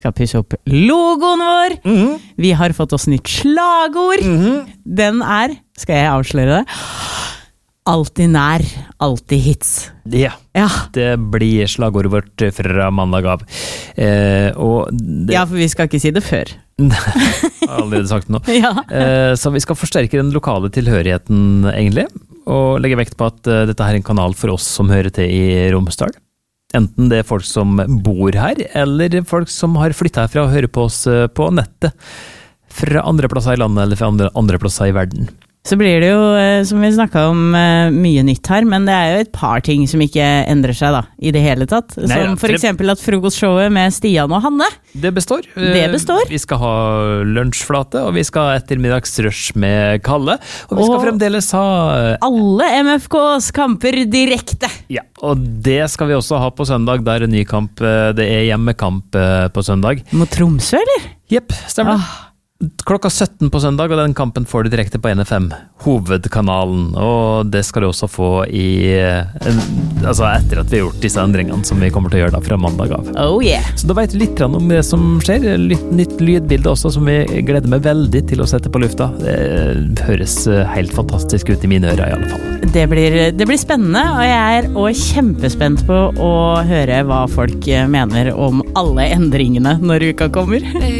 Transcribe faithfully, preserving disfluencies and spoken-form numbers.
skal pusse opp logoen vår. Mhm. Vi har fått oss nytt slagord. Mhm. Den er, skal jeg avsløre det, alltid nær, alltid hits. Ja, Ja. det blir slagordet vårt fra mandag av. Eh, og det ja, for vi skal ikke si det før. Jeg har allerede sagt det nå. Ja. Eh, så vi skal forsterke den lokale tilhørigheten, egentlig, og legge vekt på at eh, dette her er en kanal for oss som hører til i Romsdal. Enten det er folk som bor her, eller folk som har flyttet herfra og hører på oss eh, på nettet fra andre plasser i landet, eller fra andre, andre plasser i verden. Så blir det jo, eh, som vi snakket om, eh, mye nytt her, men det er jo et par ting som ikke endrer seg da, i det hele tatt. Som Nei, ja, for for- eksempel at frokostshowet med Stian og Hanne, Det består. Det består. Eh, Vi skal ha lunsjflate, og vi skal ha ettermiddagsrush med Kalle, og vi skal Og- fremdeles ha alle M F K's kamper direkte. Ja, og det skal vi også ha på søndag. Der er en ny kamp. Det er hjemmekamp eh, på søndag. Mot Tromsø, eller? Jepp, stemmer det. Ah. Klokka sytten på søndag, og den kampen får du direkte på N F M, hovedkanalen. Og det skal du også få i eh, en- altså etter at vi har gjort disse endringene som vi kommer til å gjøre da fra mandag av. Oh yeah. Så da vet du litt om det som skjer. Litt nytt lydbilde også, som vi gleder meg veldig til å sette på lufta. Det høres helt fantastisk ut i mine ører i alle fall. Det blir, det blir spennende, og jeg er også kjempespent på å høre hva folk mener om alle endringene når uka kommer.